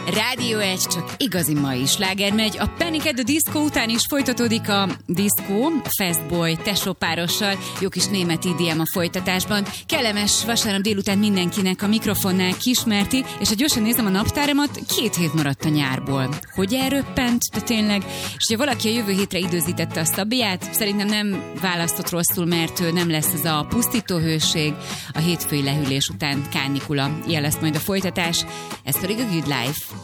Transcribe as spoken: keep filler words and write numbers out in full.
Rádió egy, csak igazi mai sláger megy. A Panic at the Disco után is folytatódik a diszkó, Fastboy Tesó párossal, jó kis német í dé em a folytatásban. Kellemes vasárnap délután mindenkinek a mikrofonnál Kismerti, és ha gyorsan nézem a naptáramat, két hét maradt a nyárból. Hogy elröppent, de tényleg? És ha valaki a jövő hétre időzítette a szabját, szerintem nem választott rosszul, mert nem lesz ez a pusztító hőség, a hétfői lehűlés után kánikula. Ilyen lesz majd a folytatás, ez pedig a Good Life.